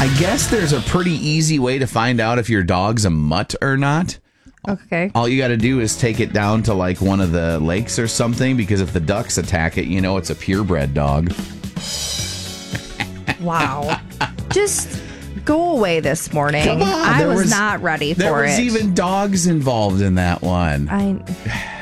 I guess there's a pretty easy way to find out if your dog's a mutt or not. Okay. All you got to do is take it down to like one of the lakes or something, because if the ducks attack it, you know it's a purebred dog. Wow. Just go away this morning. Come on, I was not ready for it. There was even dogs involved in that one.